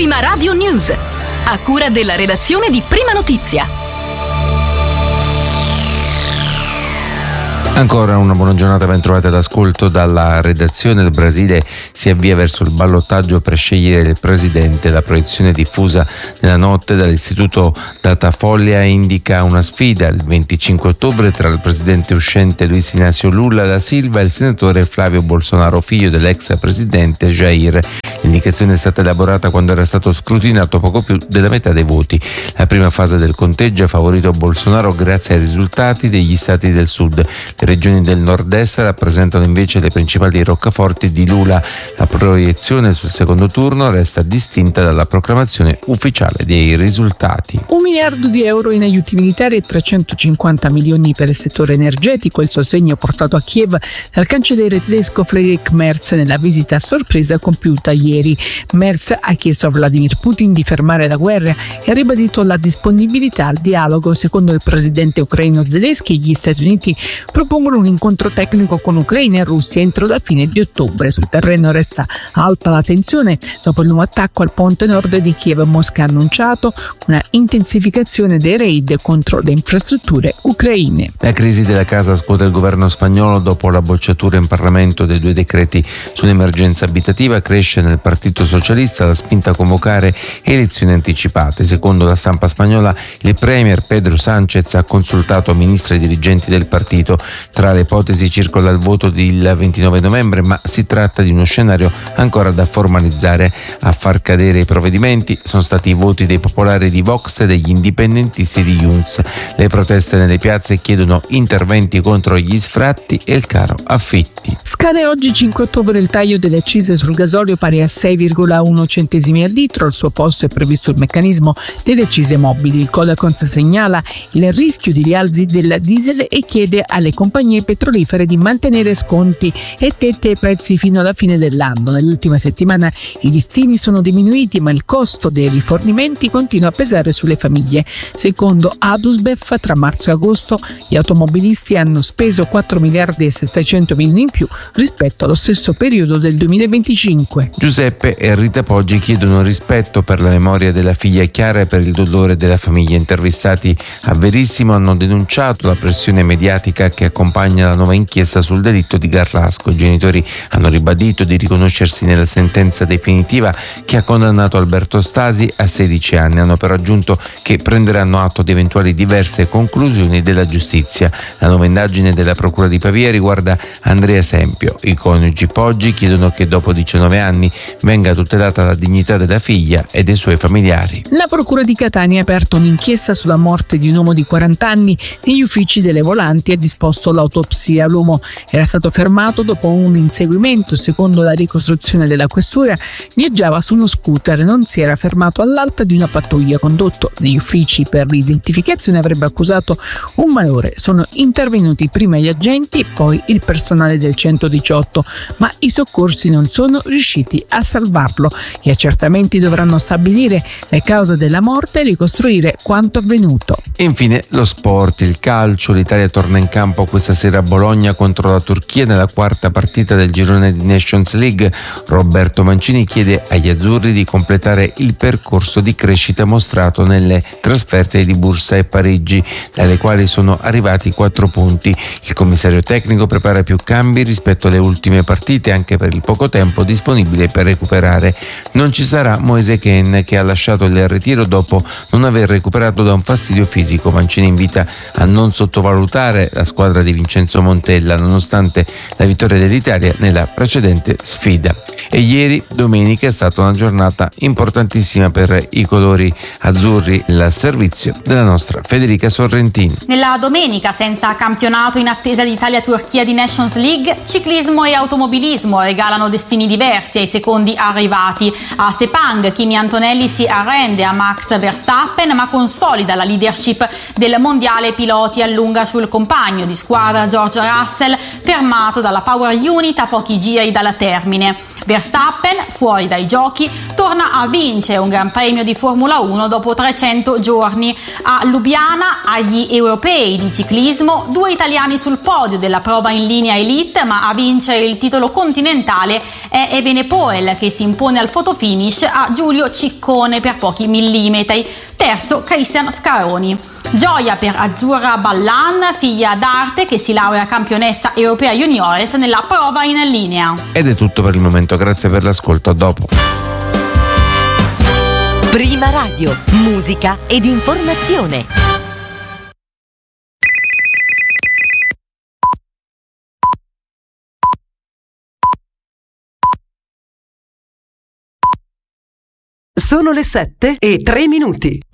Prima Radio News, a cura della redazione di Prima Notizia. Ancora una buona giornata, ben trovate all'ascolto dalla redazione. Del Brasile si avvia verso il ballottaggio per scegliere il presidente. La proiezione diffusa nella notte dall'istituto Datafolha indica una sfida il 25 ottobre tra il presidente uscente Luiz Inácio Lula da Silva e il senatore Flavio Bolsonaro, figlio dell'ex presidente Jair. L'indicazione è stata elaborata quando era stato scrutinato poco più della metà dei voti. La prima fase del conteggio ha favorito Bolsonaro grazie ai risultati degli stati del sud. Le regioni del nord-est rappresentano invece le principali roccaforti di Lula. La proiezione sul secondo turno resta distinta dalla proclamazione ufficiale dei risultati. 1 miliardo di euro in aiuti militari e 350 milioni per il settore energetico, il sostegno portato a Kiev dal cancelliere tedesco Friedrich Merz nella visita a sorpresa compiuta ieri. Merz ha chiesto a Vladimir Putin di fermare la guerra e ha ribadito la disponibilità al dialogo. Secondo il presidente ucraino Zelensky, gli Stati Uniti propongono un incontro tecnico con Ucraina e Russia entro la fine di ottobre. Sul terreno resta alta la tensione dopo il nuovo attacco al ponte nord di Kiev. Mosca ha annunciato una intensificazione dei raid contro le infrastrutture ucraine. La crisi della casa scuote il governo spagnolo dopo la bocciatura in Parlamento dei 2 decreti sull'emergenza abitativa. Cresce nel Partito Socialista la spinta a convocare elezioni anticipate. Secondo la stampa spagnola, il premier Pedro Sánchez ha consultato ministri e dirigenti del partito. Tra le ipotesi circola il voto del 29 novembre, ma si tratta di uno scenario ancora da formalizzare. A far cadere i provvedimenti sono stati i voti dei popolari di Vox e degli indipendentisti di Junts. Le proteste nelle piazze chiedono interventi contro gli sfratti e il caro affitti. Scade oggi 5 ottobre il taglio delle accise sul gasolio pari a 6,1 centesimi al litro. Al suo posto è previsto il meccanismo delle accise mobili. Il Codacons segnala il rischio di rialzi del diesel e chiede alle compagnie petrolifere di mantenere sconti e tette ai prezzi fino alla fine dell'anno. Nell'ultima settimana i listini sono diminuiti, ma il costo dei rifornimenti continua a pesare sulle famiglie. Secondo Adusbef, tra marzo e agosto gli automobilisti hanno speso 4 miliardi e 700 milioni in più rispetto allo stesso periodo del 2025. Giuseppe e Rita Poggi chiedono rispetto per la memoria della figlia Chiara e per il dolore della famiglia. Intervistati a Verissimo hanno denunciato la pressione mediatica che accompagna la nuova inchiesta sul delitto di Garlasco. I genitori hanno ribadito di riconoscersi nella sentenza definitiva che ha condannato Alberto Stasi a 16 anni. Hanno però aggiunto che prenderanno atto di eventuali diverse conclusioni della giustizia. La nuova indagine della Procura di Pavia riguarda Andrea Sempio. I coniugi Poggi chiedono che dopo 19 anni venga tutelata la dignità della figlia e dei suoi familiari. La Procura di Catania ha aperto un'inchiesta sulla morte di un uomo di 40 anni negli uffici delle volanti e ha disposto l'autopsia. L'uomo era stato fermato dopo un inseguimento. Secondo la ricostruzione della questura, viaggiava su uno scooter e non si era fermato all'alta di una pattuglia. Condotto negli uffici per l'identificazione, avrebbe accusato un malore. Sono intervenuti prima gli agenti e poi il personale del 118, ma i soccorsi non sono riusciti a salvarlo. Gli accertamenti dovranno stabilire le cause della morte e ricostruire quanto avvenuto. Infine lo sport, il calcio. L'Italia torna in campo questa sera a Bologna contro la Turchia nella quarta partita del girone di Nations League. Roberto Mancini chiede agli azzurri di completare il percorso di crescita mostrato nelle trasferte di Bursa e Parigi, dalle quali sono arrivati 4 punti. Il commissario tecnico prepara più cambi rispetto alle ultime partite, anche per il poco tempo disponibile per recuperare. Non ci sarà Moise Kean, che ha lasciato il ritiro dopo non aver recuperato da un fastidio fisico. Mancini invita a non sottovalutare la squadra di Vincenzo Montella, nonostante la vittoria dell'Italia nella precedente sfida. E ieri, domenica, è stata una giornata importantissima per i colori azzurri, il servizio della nostra Federica Sorrentini. Nella domenica, senza campionato in attesa di Italia-Turchia di Nations League, ciclismo e automobilismo regalano destini diversi ai secondi arrivati. A Sepang, Kimi Antonelli si arrende a Max Verstappen, ma consolida la leadership del mondiale piloti a lunga sul compagno di squadra George Russell, fermato dalla Power Unit a pochi giri dal termine. Verstappen, fuori dai giochi, torna a vincere un Gran Premio di Formula 1 dopo 300 giorni. A Lubiana, agli europei di ciclismo, 2 italiani sul podio della prova in linea elite, ma a vincere il titolo continentale è Evenepoel, che si impone al fotofinish a Giulio Ciccone per pochi millimetri. Terzo Cristian Scaroni. Gioia per Azzurra Ballan, figlia d'arte che si laurea campionessa europea juniores nella prova in linea. Ed è tutto per il momento, grazie per l'ascolto, a dopo. Prima Radio, musica ed informazione. Sono le 7:03.